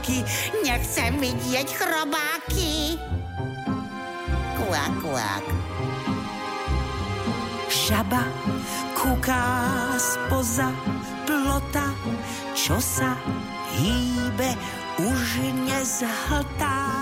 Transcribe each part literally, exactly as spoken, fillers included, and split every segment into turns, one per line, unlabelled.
chrobáky. Nechcem vidieť chrobáky. Kvak, kvak. Žaba kúká spoza plota, čo sa hýbe, už nezhltá.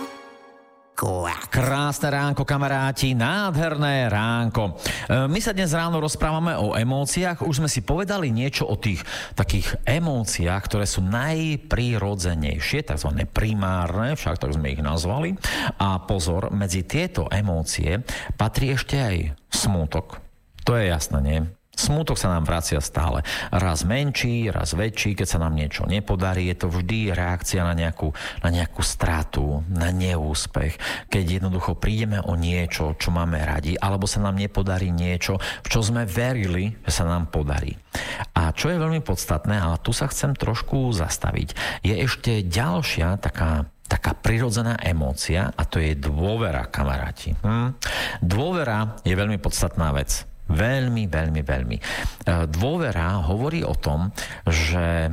Krásne ránko, kamaráti, nádherné ránko. My sa dnes ráno rozprávame o emóciách. Už sme si povedali niečo o tých takých emóciách, ktoré sú najprirodzenejšie, takzvané primárne, však tak sme ich nazvali. A pozor, medzi tieto emócie patrí ešte aj smútok. To je jasné, nie? Smútok sa nám vracia stále. Raz menší, raz väčší, keď sa nám niečo nepodarí, je to vždy reakcia na nejakú, na nejakú stratu, na neúspech. Keď jednoducho prídeme o niečo, čo máme radi, alebo sa nám nepodarí niečo, v čo sme verili, že sa nám podarí. A čo je veľmi podstatné, ale tu sa chcem trošku zastaviť, je ešte ďalšia taká taká prirodzená emócia a to je dôvera, kamaráti. Hm? Dôvera je veľmi podstatná vec. Veľmi, veľmi, veľmi. Dôvera hovorí o tom, že,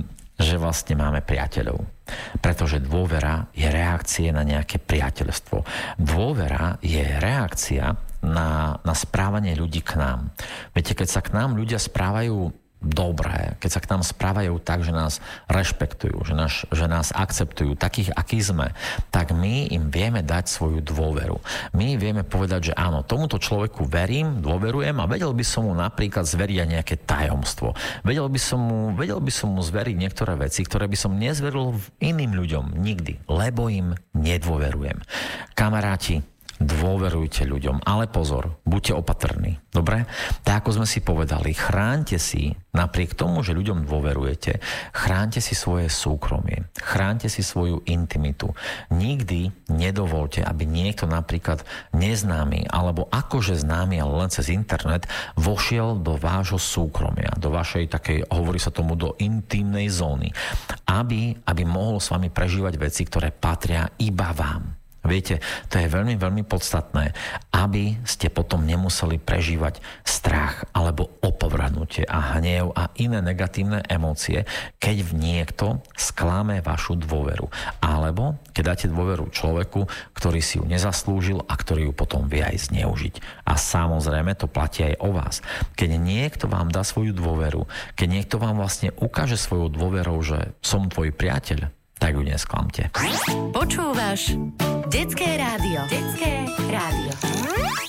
že vlastne máme priateľov. Pretože dôvera je reakcie na nejaké priateľstvo. Dôvera je reakcia na, na správanie ľudí k nám. Viete, keď sa k nám ľudia správajú dobré, keď sa k nám správajú tak, že nás rešpektujú, že nás, že nás akceptujú takých, akí sme, tak my im vieme dať svoju dôveru. My vieme povedať, že áno, tomuto človeku verím, dôverujem a vedel by som mu napríklad zveriť aj nejaké tajomstvo. Vedel by som mu, vedel by som mu zveriť niektoré veci, ktoré by som nezveril iným ľuďom nikdy, lebo im nedôverujem. Kamaráti, dôverujte ľuďom, ale pozor, buďte opatrní, dobre? Tak ako sme si povedali, chránte si, napriek tomu, že ľuďom dôverujete, chránte si svoje súkromie, chránte si svoju intimitu. Nikdy nedovolte, aby niekto napríklad neznámy, alebo akože známy, ale len cez internet, vošiel do vášho súkromia, do vašej takej, hovorí sa tomu, do intimnej zóny, aby, aby mohol s vami prežívať veci, ktoré patria iba vám. Viete, to je veľmi, veľmi podstatné, aby ste potom nemuseli prežívať strach alebo opovrhnutie a hnev a iné negatívne emócie, keď v niekto sklame vašu dôveru. Alebo keď dáte dôveru človeku, ktorý si ju nezaslúžil a ktorý ju potom vie aj zneužiť. A samozrejme to platí aj o vás. Keď niekto vám dá svoju dôveru, keď niekto vám vlastne ukáže svojou dôverou, že som tvoj priateľ, tak ju nesklamte.
Počúvaš Detské rádio. Detské rádio.